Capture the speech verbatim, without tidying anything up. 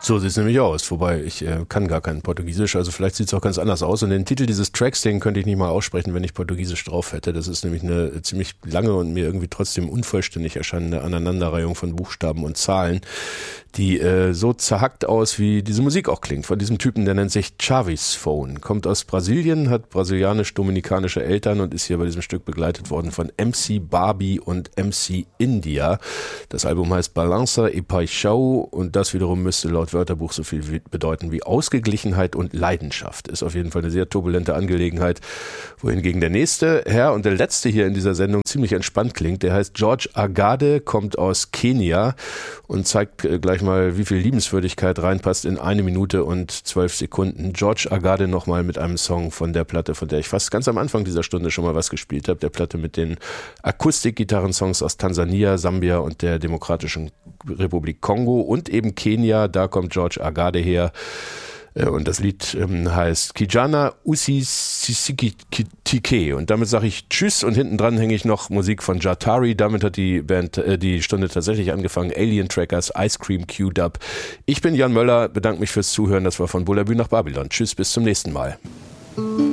So sieht es nämlich aus, wobei ich äh, kann gar kein Portugiesisch, also vielleicht sieht es auch ganz anders aus. Und den Titel dieses Tracks, den könnte ich nicht mal aussprechen, wenn ich Portugiesisch drauf hätte. Das ist nämlich eine ziemlich lange und mir irgendwie trotzdem unvollständig erscheinende Aneinanderreihung von Buchstaben und Zahlen, die äh, so zerhackt aus, wie diese Musik auch klingt. Von diesem Typen, der nennt sich Chaves Phone, kommt aus Brasilien, hat brasilianisch-dominikanische Eltern und ist hier bei diesem Stück begleitet worden von M C Barbie und M C India. Das Album heißt Balança e Paixão und das wiederum müsste laut Wörterbuch so viel bedeuten wie Ausgeglichenheit und Leidenschaft. Ist auf jeden Fall eine sehr turbulente Angelegenheit, wohingegen der nächste Herr und der letzte hier in dieser Sendung ziemlich entspannt klingt. Der heißt George Agade, kommt aus Kenia und zeigt gleich mal, wie viel Liebenswürdigkeit reinpasst in eine Minute und zwölf Sekunden. George Agade nochmal mit einem Song von der Platte, von der ich fast ganz am Anfang dieser Stunde schon mal was gespielt habe, der Platte mit den Akustikgitarrensongs aus Tansania, Sambia und der Demokratischen Republik Kongo und eben Kenia. Da kommt George Agade her. Und das Lied ähm, heißt Kijana Usisikitike. Und damit sage ich Tschüss und hinten dran hänge ich noch Musik von Jatari. Damit hat die Band äh, die Stunde tatsächlich angefangen. Alien Trackers, Ice Cream Q-Dub. Ich bin Jan Möller, bedanke mich fürs Zuhören. Das war von Bullabü nach Babylon. Tschüss, bis zum nächsten Mal.